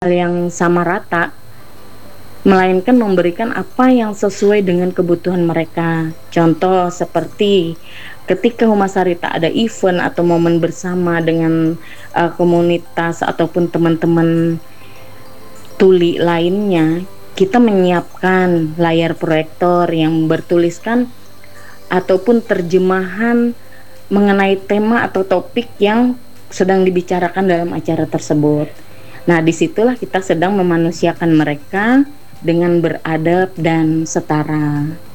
hal yang sama rata, melainkan memberikan apa yang sesuai dengan kebutuhan mereka. Contoh seperti ketika Humas Harita ada event atau momen bersama dengan komunitas ataupun teman-teman tuli lainnya, kita menyiapkan layar proyektor yang bertuliskan ataupun terjemahan mengenai tema atau topik yang sedang dibicarakan dalam acara tersebut. Nah, disitulah kita sedang memanusiakan mereka dengan beradab dan setara.